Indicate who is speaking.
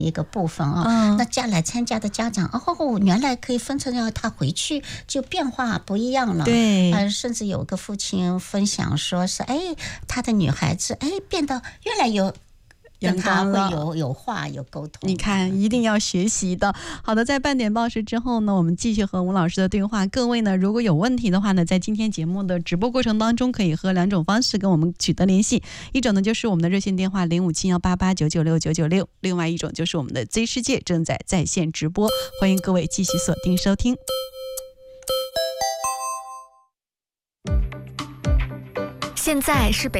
Speaker 1: 一个部分啊，那来参加的家长原来可以分成要他回去就变化不一样了。
Speaker 2: 对，
Speaker 1: 甚至有个父亲分享说是他的女孩子变得越来越跟他会有话有沟通。
Speaker 2: 你看一定要学习的。好的，在半点报时之后呢，我们继续和吴老师的对话。各位呢，如果有问题的话呢，在今天节目的直播过程当中，可以和2种方式跟我们取得联系。一种呢就是我们的热线电话057188996996，另外一种就是我们的 Z 世界正在线直播，欢迎各位继续锁定收听。
Speaker 3: 现在是北